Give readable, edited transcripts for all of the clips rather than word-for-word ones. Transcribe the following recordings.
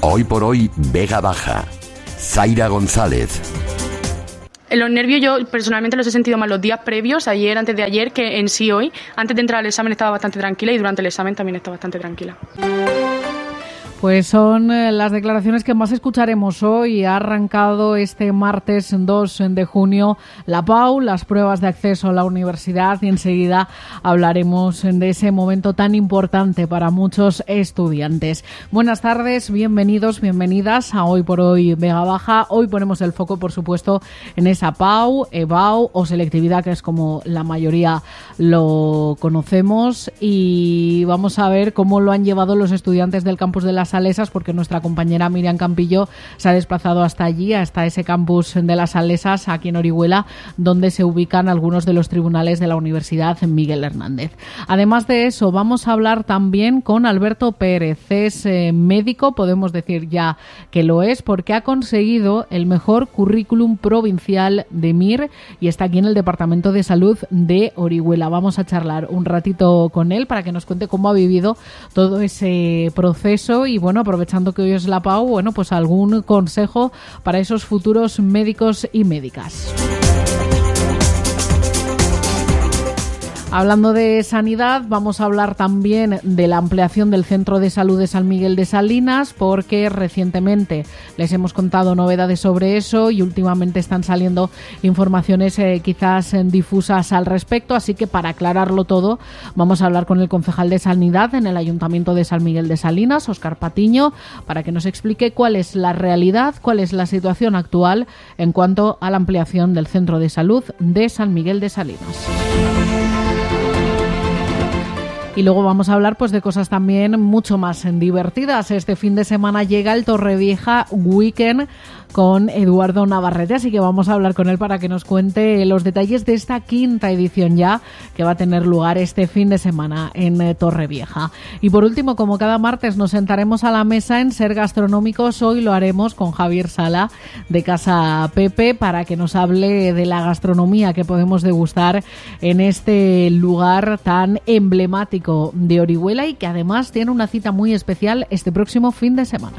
Hoy por hoy, Vega Baja. Zaira González. Los nervios yo personalmente los he sentido más los días previos, ayer, antes de ayer, que en sí hoy. Antes de entrar al examen estaba bastante tranquila y durante el examen también estaba bastante tranquila. Pues son las declaraciones que más escucharemos hoy. Ha arrancado este martes 2 de junio la PAU, las pruebas de acceso a la universidad, y enseguida hablaremos de ese momento tan importante para muchos estudiantes. Buenas tardes, bienvenidos, bienvenidas a Hoy por Hoy Vega Baja. Hoy ponemos el foco, por supuesto, en esa PAU, EBAU o selectividad, que es como la mayoría lo conocemos, y vamos a ver cómo lo han llevado los estudiantes del campus de las Salesas, porque nuestra compañera Miriam Campillo se ha desplazado hasta allí, hasta ese campus de las Salesas, aquí en Orihuela, donde se ubican algunos de los tribunales de la Universidad Miguel Hernández. Además de eso, vamos a hablar también con Alberto Pérez. Es médico, podemos decir ya que lo es, porque ha conseguido el mejor currículum provincial de MIR y está aquí en el Departamento de Salud de Orihuela. Vamos a charlar un ratito con él para que nos cuente cómo ha vivido todo ese proceso y, bueno, aprovechando que hoy es la PAU, bueno, pues algún consejo para esos futuros médicos y médicas. Hablando de sanidad, vamos a hablar también de la ampliación del Centro de Salud de San Miguel de Salinas, porque recientemente les hemos contado novedades sobre eso y últimamente están saliendo informaciones quizás difusas al respecto, así que para aclararlo todo vamos a hablar con el concejal de Sanidad en el Ayuntamiento de San Miguel de Salinas, Óscar Patiño, para que nos explique cuál es la realidad, cuál es la situación actual en cuanto a la ampliación del Centro de Salud de San Miguel de Salinas. Y luego vamos a hablar pues de cosas también mucho más divertidas. Este fin de semana llega el Torrevieja Weekend con Eduardo Navarrete, así que vamos a hablar con él para que nos cuente los detalles de esta quinta edición ya que va a tener lugar este fin de semana en Torrevieja. Y por último, como cada martes, nos sentaremos a la mesa en Ser Gastronómicos. Hoy lo haremos con Javier Sala de Casa Pepe para que nos hable de la gastronomía que podemos degustar en este lugar tan emblemático de Orihuela y que además tiene una cita muy especial este próximo fin de semana.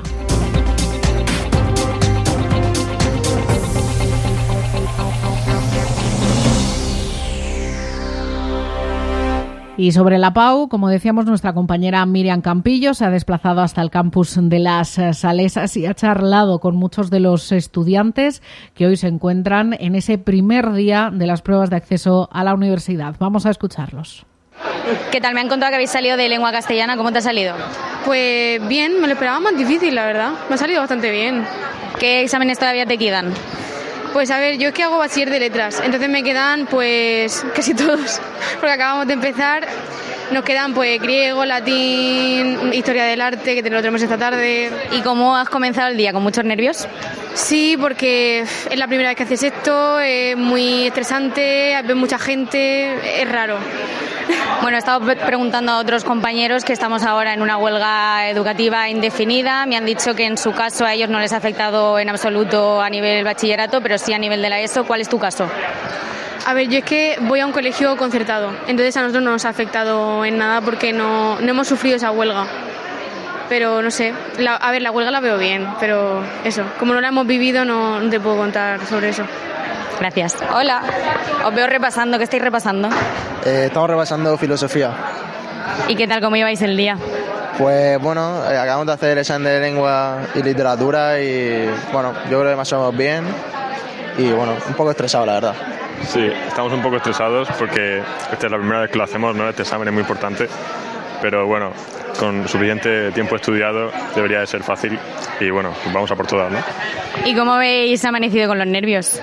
Y sobre la PAU, como decíamos, nuestra compañera Miriam Campillo se ha desplazado hasta el campus de las Salesas y ha charlado con muchos de los estudiantes que hoy se encuentran en ese primer día de las pruebas de acceso a la universidad. Vamos a escucharlos. ¿Qué tal? Me han contado que habéis salido de lengua castellana. ¿Cómo te ha salido? Pues bien, me lo esperaba más difícil, la verdad. Me ha salido bastante bien. ¿Qué exámenes todavía te quedan? Pues a ver, yo es que hago bachiller de letras, entonces me quedan pues casi todos, porque acabamos de empezar. Nos quedan pues griego, latín, historia del arte, que lo tenemos esta tarde. ¿Y cómo has comenzado el día? ¿Con muchos nervios? Sí, porque es la primera vez que haces esto, es muy estresante, ves mucha gente, es raro. Bueno, he estado preguntando a otros compañeros que estamos ahora en una huelga educativa indefinida. Me han dicho que en su caso a ellos no les ha afectado en absoluto a nivel bachillerato, pero sí a nivel de la ESO. ¿Cuál es tu caso? A ver, yo es que voy a un colegio concertado, entonces a nosotros no nos ha afectado en nada porque no hemos sufrido esa huelga. Pero no sé, la huelga la veo bien, pero eso, como no la hemos vivido no te puedo contar sobre eso. Gracias. Hola, os veo repasando. ¿Qué estáis repasando? Estamos repasando filosofía. ¿Y qué tal, cómo lleváis el día? Pues bueno, acabamos de hacer el examen de lengua y literatura y bueno, yo creo que más o menos bien y bueno, un poco estresado la verdad. Sí, estamos un poco estresados porque esta es la primera vez que lo hacemos, ¿no? Este examen es muy importante, pero bueno, con suficiente tiempo estudiado debería de ser fácil y bueno, pues vamos a por todas, ¿no? ¿Y cómo habéis amanecido con los nervios?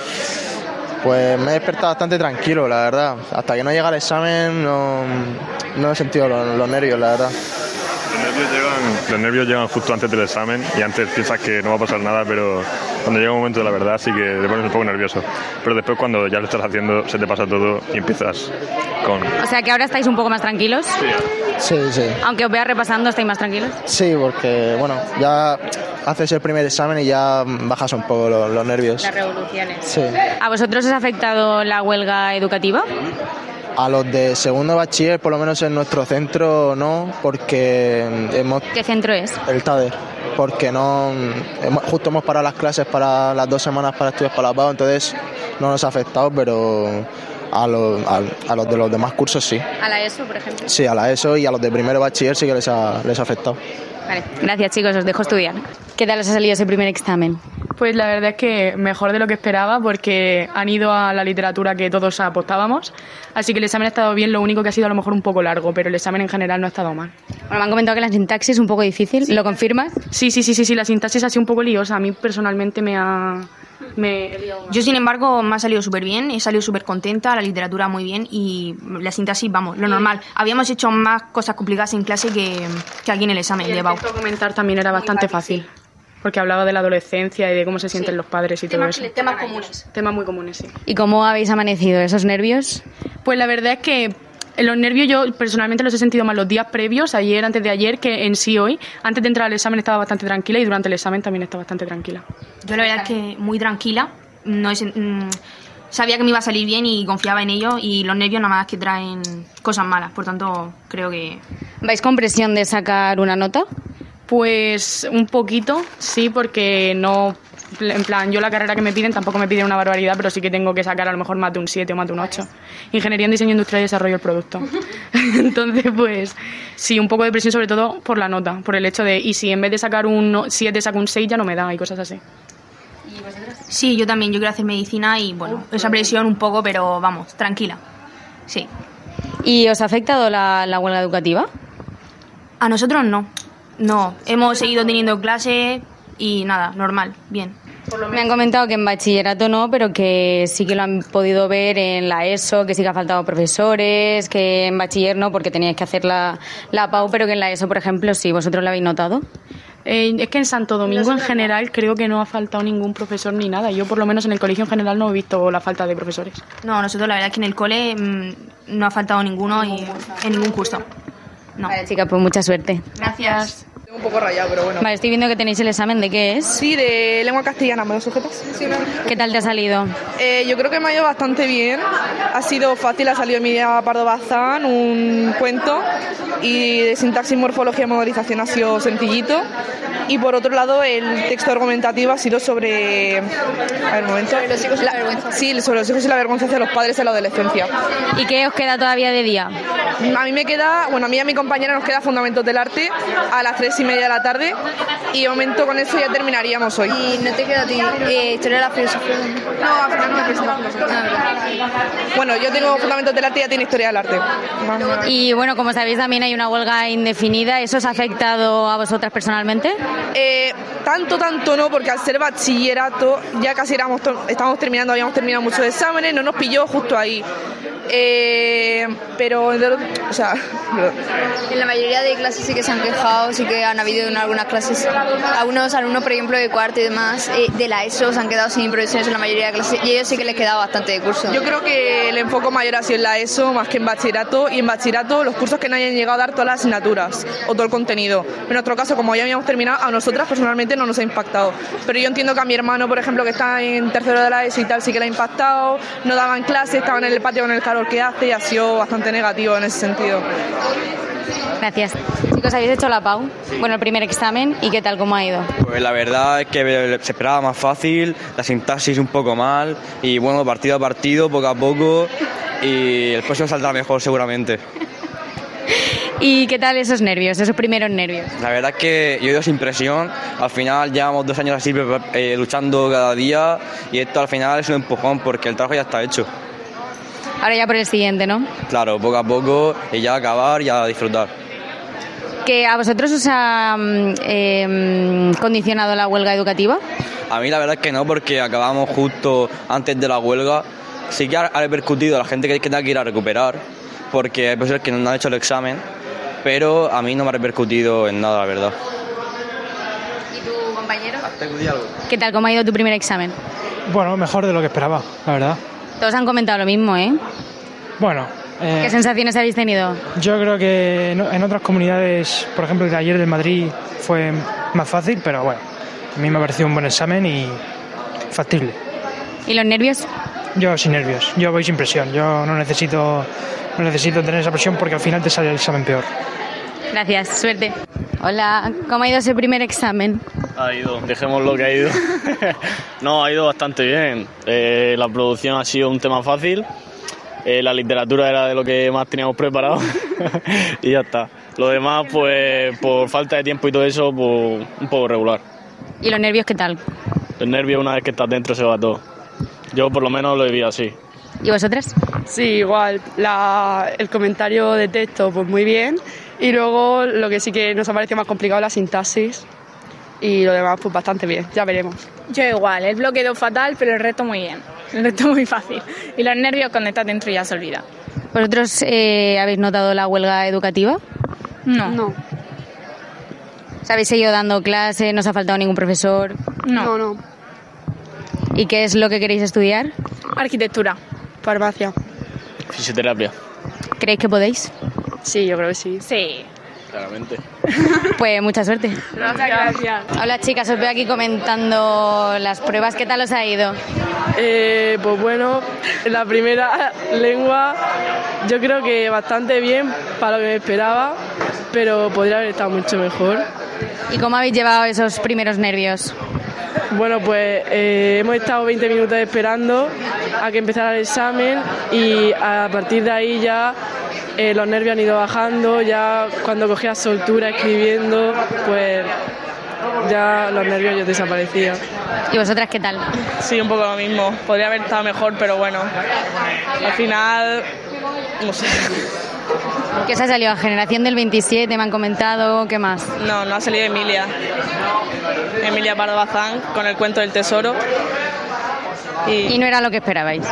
Pues me he despertado bastante tranquilo, la verdad. Hasta que no llega el examen no he sentido los nervios, la verdad. Los nervios llegan justo antes del examen y antes piensas que no va a pasar nada, pero cuando llega un momento de la verdad sí que te pones un poco nervioso. Pero después cuando ya lo estás haciendo se te pasa todo y empiezas con... O sea que ahora estáis un poco más tranquilos. Sí. Aunque os vea repasando, ¿estáis más tranquilos? Sí, porque bueno, ya haces el primer examen y ya bajas un poco los nervios. Las revoluciones. Sí. ¿A vosotros os ha afectado la huelga educativa? A los de segundo bachiller, por lo menos en nuestro centro, no, porque hemos... ¿Qué centro es? El TADER. porque justo hemos parado las clases para las 2 semanas para estudios para la PAU, entonces no nos ha afectado, pero a los de los demás cursos sí. ¿A la ESO, por ejemplo? Sí, a la ESO y a los de primero bachiller sí que les ha afectado. Vale, gracias chicos, os dejo estudiar. ¿Qué tal os ha salido ese primer examen? Pues la verdad es que mejor de lo que esperaba, porque han ido a la literatura que todos apostábamos, así que el examen ha estado bien, lo único que ha sido a lo mejor un poco largo, pero el examen en general no ha estado mal. Bueno, me han comentado que la sintaxis es un poco difícil, ¿lo confirmas? Sí, la sintaxis ha sido un poco liosa, a mí personalmente me he liado más. Yo, sin embargo, me ha salido súper bien, he salido súper contenta, la literatura muy bien y la sintaxis, vamos, lo normal. Habíamos hecho más cosas complicadas en clase que aquí en el examen de BAU. El texto a comentar también era bastante fácil, porque hablaba de la adolescencia y de cómo se sienten los padres y todo eso. Temas comunes. Temas muy comunes, sí. ¿Y cómo habéis amanecido? ¿Esos nervios? Pues la verdad es que los nervios yo personalmente los he sentido más los días previos, ayer, antes de ayer, que en sí hoy. Antes de entrar al examen estaba bastante tranquila y durante el examen también estaba bastante tranquila. Yo la verdad es que muy tranquila, sabía que me iba a salir bien y confiaba en ello, y los nervios nada más que traen cosas malas, por tanto creo que... ¿Vais con presión de sacar una nota? Pues un poquito, sí, porque no... En plan, yo la carrera que me piden tampoco me piden una barbaridad, pero sí que tengo que sacar a lo mejor más de un 7 o más de un 8. Ingeniería en diseño industrial y desarrollo del producto. Entonces, pues sí, un poco de presión, sobre todo por la nota, por el hecho de, y si en vez de sacar un 7 saco un 6 ya no me da y cosas así. Sí, yo también, yo quiero hacer medicina y bueno, esa presión un poco, pero vamos, tranquila. Sí. ¿Y os ha afectado la huelga educativa? A nosotros no, hemos seguido teniendo clases y nada, normal, bien. Me han comentado que en bachillerato no, pero que sí que lo han podido ver en la ESO, que sí que ha faltado profesores, que en bachiller no, porque teníais que hacer la PAU, pero que en la ESO, por ejemplo, sí. ¿Vosotros lo habéis notado? Es que en Santo Domingo en general creo que no ha faltado ningún profesor ni nada. Yo por lo menos en el colegio en general no he visto la falta de profesores. No, nosotros la verdad es que en el cole no ha faltado ninguno y en ningún curso. No. Vale, chicas, pues mucha suerte. Gracias. Un poco rayado, pero bueno. Vale, estoy viendo que tenéis el examen. ¿De qué es? Sí, de lengua castellana, ¿me lo sujetas? Sí, claro. ¿Qué tal te ha salido? Yo creo que me ha ido bastante bien. Ha sido fácil, ha salido Emilia Pardo Bazán, un cuento, y de sintaxis, morfología y modelización ha sido sencillito. Y por otro lado, el texto argumentativo ha sido sobre... A ver, un momento. Sobre los hijos y la vergüenza. Sí, sobre los hijos y la vergüenza hacia los padres en la adolescencia. ¿Y qué os queda todavía de día? A mí me queda, bueno, a mí y a mi compañera nos queda Fundamentos del Arte a las 3:30 de la tarde, y de momento con eso ya terminaríamos hoy. ¿Y no te queda a ti Historia de la filosofía? No, al final no me presento filosofía. Bueno, yo tengo Fundamentos del Arte y ya tiene Historia del Arte. Y bueno, como sabéis, también hay una huelga indefinida. ¿Eso os ha afectado a vosotras personalmente? Tanto no, porque al ser bachillerato ya casi estábamos terminando, habíamos terminado muchos exámenes, no nos pilló justo ahí. Pero, o sea... En la mayoría de clases sí que se han quejado, sí que han habido en algunas clases. Algunos alumnos, por ejemplo, de cuarto y demás, de la ESO, se han quedado sin profesores en la mayoría de clases, y a ellos sí que les queda bastante de curso. Yo creo que el enfoque mayor ha sido en la ESO más que en bachillerato, y en bachillerato los cursos que no hayan llegado a dar todas las asignaturas o todo el contenido. En nuestro caso, como ya habíamos terminado, a nosotras personalmente no nos ha impactado. Pero yo entiendo que a mi hermano, por ejemplo, que está en tercero de la ESO y tal, sí que le ha impactado, no daban clases, estaban en el patio con el calor que hace, y ha sido bastante negativo en ese sentido. Gracias. Chicos, ¿habéis hecho la PAU? Bueno, el primer examen, ¿y qué tal, cómo ha ido? Pues la verdad es que se esperaba más fácil, la sintaxis un poco mal, y bueno, partido a partido, poco a poco, y el próximo saldrá mejor seguramente. ¿Y qué tal esos nervios, esos primeros nervios? La verdad es que yo he ido sin presión, al final llevamos 2 años así luchando cada día, y esto al final es un empujón porque el trabajo ya está hecho. Ahora ya por el siguiente, ¿no? Claro, poco a poco, y ya acabar y a disfrutar. ¿Que a vosotros os ha condicionado la huelga educativa? A mí la verdad es que no, porque acabamos justo antes de la huelga. Sí que ha repercutido a la gente que tenga que ir a recuperar, porque hay personas que no han hecho el examen, pero a mí no me ha repercutido en nada, la verdad. ¿Y tu compañero? ¿Qué tal, cómo ha ido tu primer examen? Bueno, mejor de lo que esperaba, la verdad. Todos han comentado lo mismo, ¿eh? Bueno... ¿Qué sensaciones habéis tenido? Yo creo que en otras comunidades, por ejemplo, el de ayer del Madrid fue más fácil, pero bueno, a mí me ha parecido un buen examen y factible. ¿Y los nervios? Yo sin nervios, yo voy sin presión, yo no necesito tener esa presión porque al final te sale el examen peor. Gracias, suerte. Hola, ¿cómo ha ido ese primer examen? Ha ido, dejemos lo que ha ido. No, ha ido bastante bien. La producción ha sido un tema fácil. La literatura era de lo que más teníamos preparado. Y ya está. Lo demás, pues por falta de tiempo y todo eso, pues un poco regular. ¿Y los nervios qué tal? Los nervios, una vez que estás dentro, se va todo. Yo por lo menos lo he vivido así. ¿Y vosotras? Sí, igual. El comentario de texto, pues muy bien. Y luego lo que sí que nos ha parecido más complicado es la sintaxis. Y lo demás, pues bastante bien. Ya veremos. Yo igual. El bloque 2 fatal, pero el resto muy bien. El resto muy fácil. Y los nervios cuando estás dentro ya se olvida. ¿Vosotros habéis notado la huelga educativa? No. ¿Habéis seguido dando clase? ¿No os ha faltado ningún profesor? No. ¿Y qué es lo que queréis estudiar? Arquitectura. Farmacia. Fisioterapia. ¿Creéis que podéis? Sí, yo creo que sí. Sí. Claramente. Pues mucha suerte. Gracias. Hola chicas, os veo aquí comentando las pruebas. ¿Qué tal os ha ido? Pues bueno, la primera lengua yo creo que bastante bien para lo que me esperaba, pero podría haber estado mucho mejor. ¿Y cómo habéis llevado esos primeros nervios? Bueno, pues hemos estado 20 minutos esperando a que empezara el examen y a partir de ahí ya los nervios han ido bajando, ya cuando cogía soltura escribiendo, pues ya los nervios ya desaparecían. ¿Y vosotras qué tal? Sí, un poco lo mismo. Podría haber estado mejor, pero bueno, al final, no sé. ¿Qué os ha salido? ¿Generación del 27? ¿Me han comentado? ¿Qué más? No ha salido Emilia Pardo Bazán con el cuento del tesoro. ¿Y no era lo que esperabais?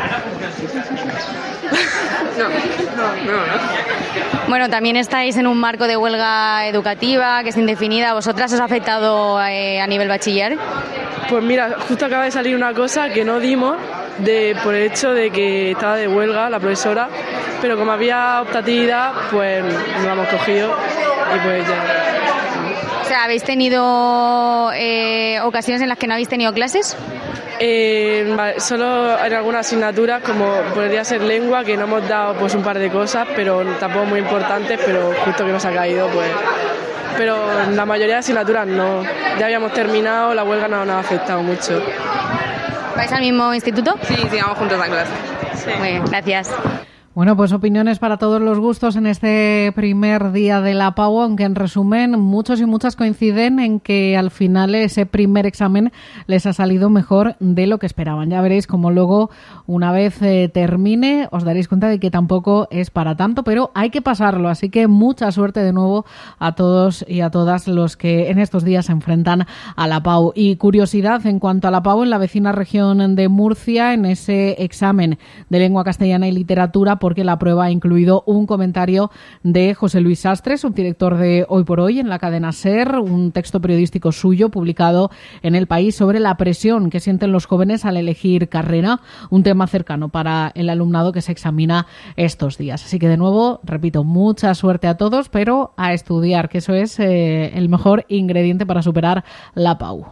No. Bueno, también estáis en un marco de huelga educativa que es indefinida. ¿Vosotras os ha afectado a nivel bachiller? Pues mira, justo acaba de salir una cosa que no dimos por el hecho de que estaba de huelga la profesora, pero como había optatividad, pues nos la hemos cogido y pues ya. O sea, ¿habéis tenido ocasiones en las que no habéis tenido clases? Vale, solo en algunas asignaturas, como podría ser lengua, que no hemos dado pues un par de cosas, pero tampoco muy importantes, pero justo que nos ha caído, pues. Pero la mayoría de asignaturas no. Ya habíamos terminado, la huelga no nos ha afectado mucho. ¿Vais al mismo instituto? Sí, vamos juntos a clase. Sí. Muy bien, gracias. Bueno, pues opiniones para todos los gustos en este primer día de la PAU, aunque en resumen muchos y muchas coinciden en que al final ese primer examen les ha salido mejor de lo que esperaban. Ya veréis cómo luego, una vez termine, os daréis cuenta de que tampoco es para tanto, pero hay que pasarlo. Así que mucha suerte de nuevo a todos y a todas los que en estos días se enfrentan a la PAU. Y curiosidad en cuanto a la PAU, en la vecina región de Murcia, en ese examen de lengua castellana y literatura, porque la prueba ha incluido un comentario de José Luis Sastre, subdirector de Hoy por Hoy en la cadena SER, un texto periodístico suyo publicado en El País sobre la presión que sienten los jóvenes al elegir carrera, un tema cercano para el alumnado que se examina estos días. Así que de nuevo, repito, mucha suerte a todos, pero a estudiar, que eso es el mejor ingrediente para superar la PAU.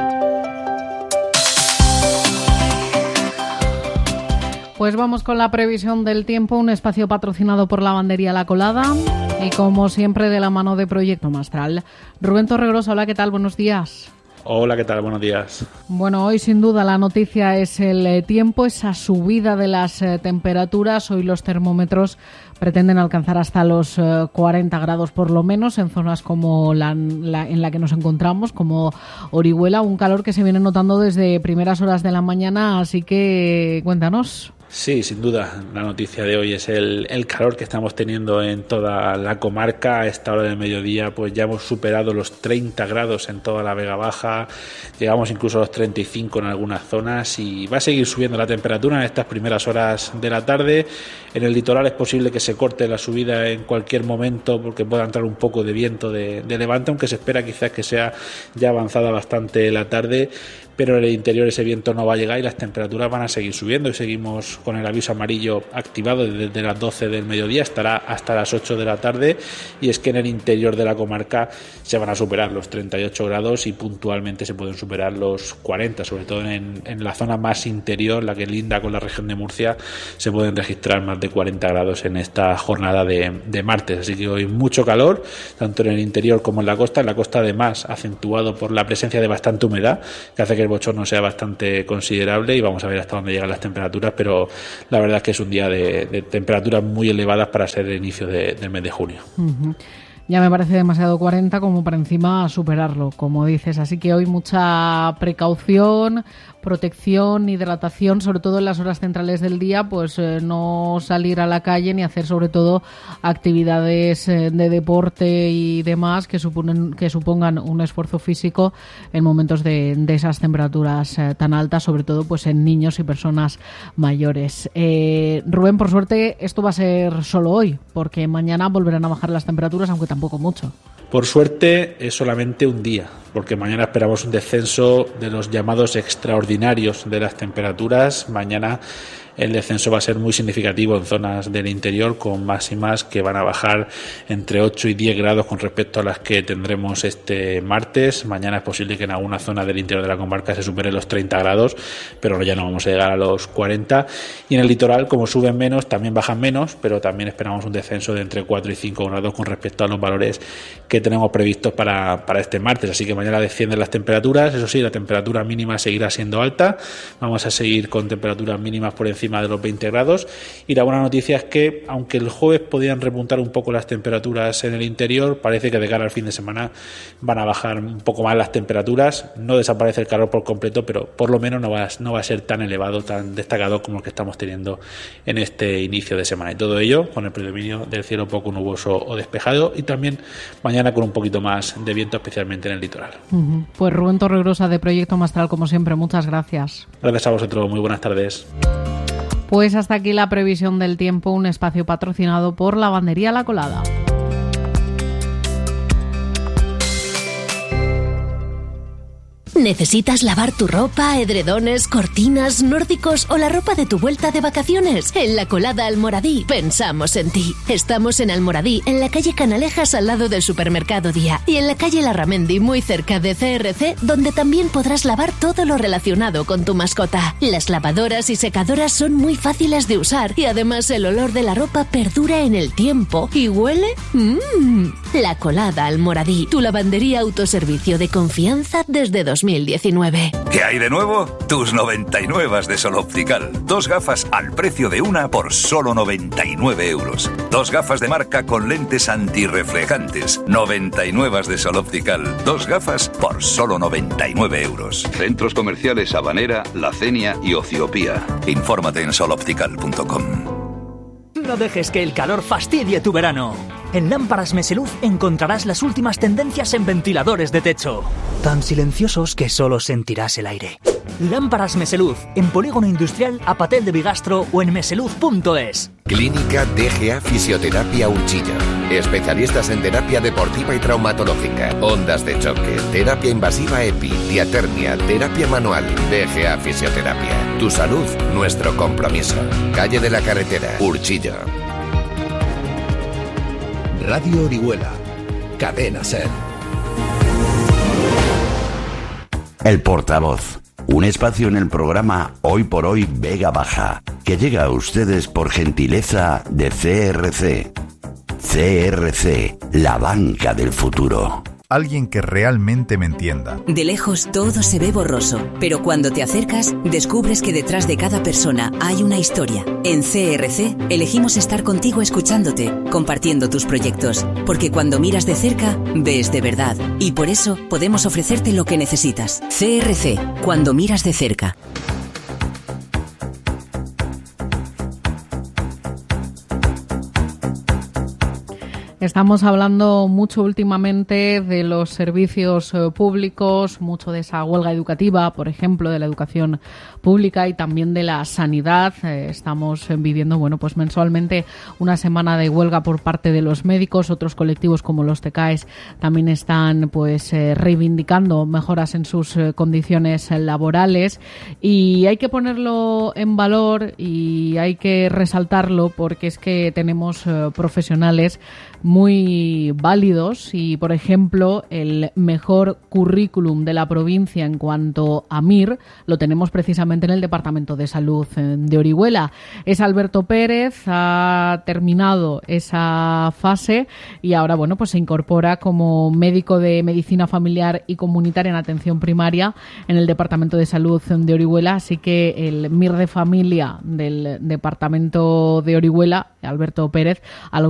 Pues vamos con la previsión del tiempo, un espacio patrocinado por Lavandería La Colada y como siempre de la mano de Proyecto Mastral. Rubén Torregrosa, hola, ¿qué tal? Buenos días. Hola, ¿qué tal? Buenos días. Bueno, hoy sin duda la noticia es el tiempo, esa subida de las temperaturas. Hoy los termómetros pretenden alcanzar hasta los 40 grados por lo menos en zonas como en la que nos encontramos, como Orihuela, un calor que se viene notando desde primeras horas de la mañana, así que cuéntanos. Sí, sin duda, la noticia de hoy es el calor que estamos teniendo en toda la comarca. A esta hora del mediodía pues ya hemos superado los 30 grados en toda la Vega Baja, llegamos incluso a los 35 en algunas zonas y va a seguir subiendo la temperatura en estas primeras horas de la tarde. En el litoral es posible que se corte la subida en cualquier momento porque pueda entrar un poco de viento de levante, aunque se espera quizás que sea ya avanzada bastante la tarde, pero en el interior ese viento no va a llegar y las temperaturas van a seguir subiendo y seguimos con el aviso amarillo activado desde las 12 del mediodía, estará hasta las 8 de la tarde, y es que en el interior de la comarca se van a superar los 38 grados y puntualmente se pueden superar los 40, sobre todo en la zona más interior, la que linda con la región de Murcia, se pueden registrar más de 40 grados en esta jornada de martes, así que hoy mucho calor, tanto en el interior como en la costa además acentuado por la presencia de bastante humedad, que hace que el bochorno sea bastante considerable, y vamos a ver hasta dónde llegan las temperaturas, pero la verdad es que es un día de temperaturas muy elevadas para ser el inicio del mes de junio. Ya me parece demasiado 40 como para encima superarlo, como dices. Así que hoy mucha precaución, protección, hidratación, sobre todo en las horas centrales del día, pues no salir a la calle ni hacer sobre todo actividades de deporte y demás que supongan un esfuerzo físico en momentos de esas temperaturas tan altas, sobre todo pues en niños y personas mayores. Rubén, por suerte esto va a ser solo hoy, porque mañana volverán a bajar las temperaturas, aunque tampoco mucho. Por suerte es solamente un día, porque mañana esperamos un descenso de los llamados extraordinarios de las temperaturas. Mañana el descenso va a ser muy significativo en zonas del interior, con máximas que van a bajar entre 8 y 10 grados con respecto a las que tendremos este martes. Mañana es posible que en alguna zona del interior de la comarca se superen los 30 grados, pero ya no vamos a llegar a los 40. Y en el litoral, como suben menos, también bajan menos, pero también esperamos un descenso de entre 4 y 5 grados con respecto a los valores que tenemos previstos para este martes. Así que mañana descienden las temperaturas. Eso sí, la temperatura mínima seguirá siendo alta. Vamos a seguir con temperaturas mínimas por encima de los 20 grados, y la buena noticia es que aunque el jueves podían repuntar un poco las temperaturas en el interior, parece que de cara al fin de semana van a bajar un poco más las temperaturas. No desaparece el calor por completo, pero por lo menos no va a ser tan elevado, tan destacado como el que estamos teniendo en este inicio de semana, y todo ello con el predominio del cielo poco nuboso o despejado, y también mañana con un poquito más de viento, especialmente en el litoral. Pues Rubén Torregrosa, de Proyecto Mastral, como siempre, muchas gracias. Gracias a vosotros, muy buenas tardes. Pues hasta aquí la previsión del tiempo, un espacio patrocinado por Lavandería La Colada. ¿Necesitas lavar tu ropa, edredones, cortinas, nórdicos o la ropa de tu vuelta de vacaciones? En La Colada Almoradí pensamos en ti. Estamos en Almoradí, en la calle Canalejas al lado del supermercado Día, y en la calle Larramendi muy cerca de CRC, donde también podrás lavar todo lo relacionado con tu mascota. Las lavadoras y secadoras son muy fáciles de usar, y además el olor de la ropa perdura en el tiempo. ¿Y huele? La Colada Almoradí, tu lavandería autoservicio de confianza desde 2019. ¿Qué hay de nuevo? Tus 99 de Sol Optical. 2 gafas al precio de una por solo 99 euros. 2 gafas de marca con lentes antirreflejantes. 99 de Sol Optical. 2 gafas por solo 99 euros. Centros comerciales Habanera, La Cenia y Ociopía. Infórmate en soloptical.com. No dejes que el calor fastidie tu verano. En Lámparas Meseluz encontrarás las últimas tendencias en ventiladores de techo, tan silenciosos que solo sentirás el aire. Lámparas Meseluz, en Polígono Industrial Apatel de Bigastro o en meseluz.es. Clínica DGA Fisioterapia Urchilla. Especialistas en terapia deportiva y traumatológica, ondas de choque, terapia invasiva EPI, diatermia, terapia manual. DGA Fisioterapia. Tu salud, nuestro compromiso. Calle de la Carretera, Urchilla. Radio Orihuela. Cadena SER. El portavoz. Un espacio en el programa Hoy por Hoy Vega Baja, que llega a ustedes por gentileza de CRC. CRC, la banca del futuro. Alguien que realmente me entienda. De lejos todo se ve borroso, pero cuando te acercas descubres que detrás de cada persona hay una historia. En CRC elegimos estar contigo escuchándote, compartiendo tus proyectos, porque cuando miras de cerca ves de verdad, y por eso podemos ofrecerte lo que necesitas. CRC, cuando miras de cerca. Estamos hablando mucho últimamente de los servicios públicos, mucho de esa huelga educativa, por ejemplo, de la educación pública y también de la sanidad. Estamos viviendo, bueno, pues mensualmente una semana de huelga por parte de los médicos. Otros colectivos como los TECAES también están pues reivindicando mejoras en sus condiciones laborales, y hay que ponerlo en valor y hay que resaltarlo porque es que tenemos profesionales muy válidos y, por ejemplo, el mejor currículum de la provincia en cuanto a MIR lo tenemos precisamente en el Departamento de Salud de Orihuela. Es Alberto Pérez, ha terminado esa fase y ahora, bueno, pues se incorpora como médico de medicina familiar y comunitaria en atención primaria en el Departamento de Salud de Orihuela, así que el MIR de familia del Departamento de Orihuela, Alberto Pérez,